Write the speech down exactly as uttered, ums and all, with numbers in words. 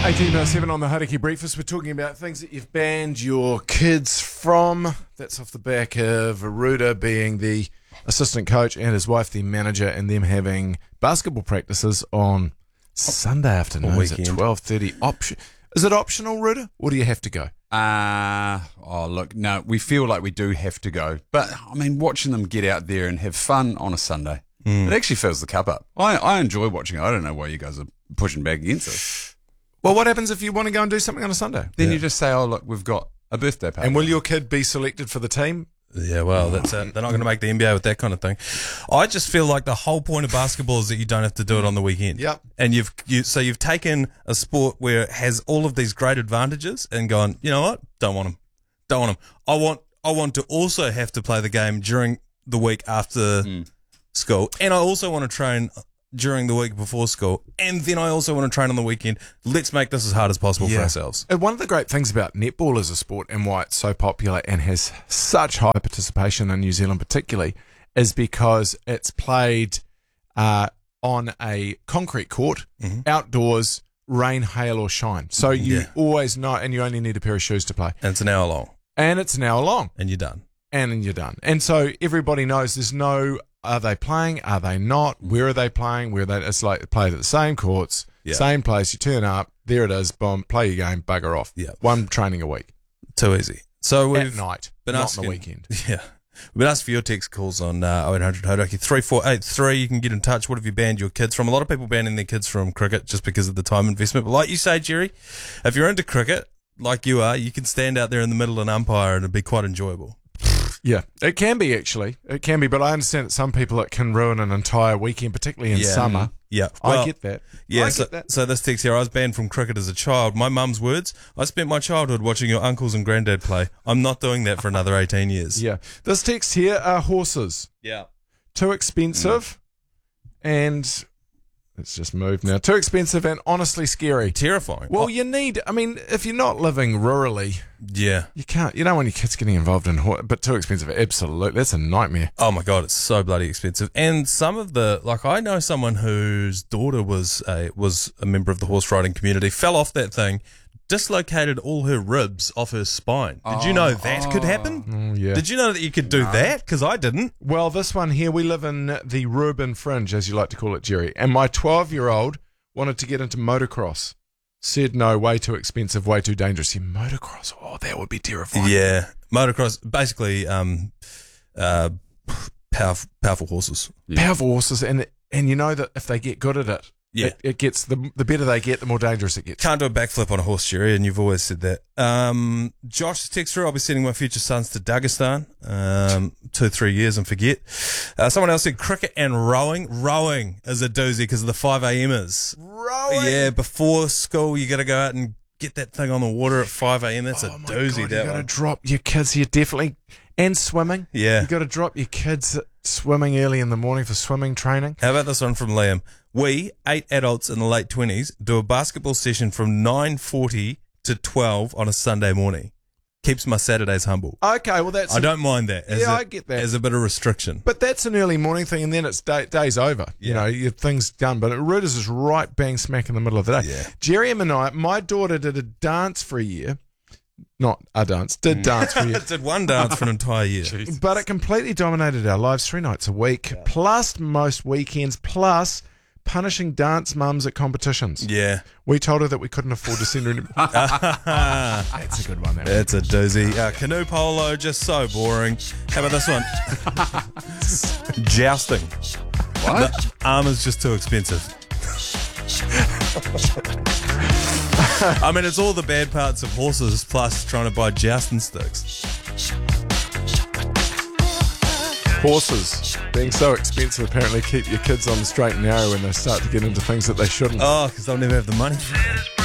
eighteen past seven on the Hauraki Breakfast. We're talking about things that you've banned your kids from. That's off the back of Aruda being the assistant coach and his wife the manager, and them having basketball practices on Sunday afternoons at twelve thirty. Option Is it optional, Ruda, or do you have to go? Uh, oh, look, no, we feel like we do have to go. But, I mean, watching them get out there and have fun on a Sunday, mm. it actually fills the cup up. I, I enjoy watching it. I don't know why you guys are pushing back against it. Well, what happens if you want to go and do something on a Sunday? Then yeah. you just say, oh, look, we've got a birthday party. And will your kid be selected for the team? Yeah, well, that's it. They're not going to make the N B A with that kind of thing. I just feel like the whole point of basketball is that you don't have to do it on the weekend. Yep. And you've you so you've taken a sport where it has all of these great advantages and gone, you know what? Don't want them. Don't want them. I want I want to also have to play the game during the week after mm. school, and I also want to train during the week before school, and then I also want to train on the weekend. Let's make this as hard as possible yeah. for ourselves. And one of the great things about netball as a sport and why it's so popular and has such high participation in New Zealand particularly is because it's played uh, on a concrete court, mm-hmm. outdoors, rain, hail or shine. So you yeah. always know, and you only need a pair of shoes to play. And it's an hour long. And it's an hour long. And you're done. And then you're done. And so everybody knows there's no... Are they playing? Are they not? Where are they playing? Where are they? It's like played at the same courts, yeah. same place. You turn up, there it is. Boom, play your game, bugger off. Yeah, one training a week. Too easy. So we've at night, been not asking, on the weekend. Yeah, we've been asked for your text calls on uh, oh eight hundred Hauraki three four eight three. You can get in touch. What have you banned your kids from? A lot of people banning their kids from cricket just because of the time investment. But like you say, Jerry, if you're into cricket, like you are, you can stand out there in the middle and umpire, and it'd be quite enjoyable. Yeah, it can be actually. It can be, but I understand that some people it can ruin an entire weekend, particularly in yeah. summer. Yeah, well, I get that. Yeah, I so, get that. so this text here, I was banned from cricket as a child. My mum's words, I spent my childhood watching your uncles and granddad play. I'm not doing that for another eighteen years. Yeah. This text here are horses. Yeah. Too expensive mm. and... It's just moved now. Too expensive and honestly scary. Terrifying. Well, oh. you need, I mean, if you're not living rurally, yeah, you can't, you don't want your kids getting involved in, but too expensive, absolutely. That's a nightmare. Oh my God, it's so bloody expensive. And some of the, like, I know someone whose daughter was a, was a member of the horse riding community, fell off that thing, dislocated all her ribs off her spine. Did oh, you know that oh. could happen? Mm, yeah. Did you know that you could do no. that? Because I didn't. Well, this one here, we live in the Reuben Fringe, as you like to call it, Jerry. And my twelve-year-old wanted to get into motocross. Said no, way too expensive, way too dangerous. Yeah, motocross, oh, that would be terrifying. Yeah, motocross, basically um, uh, powerful, powerful horses. Yeah. Powerful horses, and and you know that if they get good at it, Yeah, it, it gets the the better they get, the more dangerous it gets. Can't do a backflip on a horse, Jerry, and you've always said that. Um, Josh's text through, I'll be sending my future sons to Dagestan, um, two, three years and forget. Uh, someone else said cricket and rowing. Rowing is a doozy because of the five a.m.ers. Rowing? Yeah, before school, you got to go out and get that thing on the water at five a.m. That's oh a doozy. God, that you got to one. drop your kids here, definitely. And swimming. Yeah. You got to drop your kids swimming early in the morning for swimming training. How about this one from Liam? We, eight adults in the late twenties, do a basketball session from nine forty to twelve on a Sunday morning. Keeps my Saturdays humble. Okay, well that's... I don't mind that. As yeah, a, I get that. As a bit of restriction. But that's an early morning thing, and then it's day, day's over. Yeah. You know, your thing's done. But Reuters is right bang smack in the middle of the day. Yeah. Jerry and I, my daughter did a dance for a year. Not a dance, did dance for a year. Did one dance for an entire year. Jeez. But it completely dominated our lives three nights a week, yeah. plus most weekends, plus punishing dance mums at competitions. Yeah. We told her that we couldn't afford to send her any... That's a good one. That That's a doozy. Uh, canoe polo, just so boring. How about this one? Jousting. What? The armour's just too expensive. I mean, it's all the bad parts of horses plus trying to buy jousting sticks. Horses being so expensive apparently keep your kids on the straight and narrow when they start to get into things that they shouldn't. Oh, because they'll never have the money.